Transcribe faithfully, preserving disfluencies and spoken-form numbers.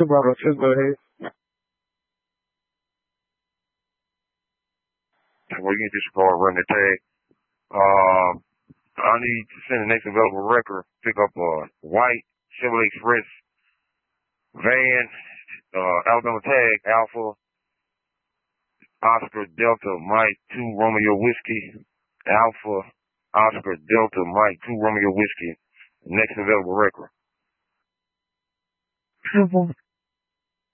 Just about to just go ahead. Well, you can disregard run the tag. Um, I need to send the next available record. Pick up a white Chevrolet Express van, uh, Alabama tag, Alpha, Oscar Delta Mike two Romeo Whiskey, Alpha, Oscar Delta Mike two Romeo Whiskey. Next available record.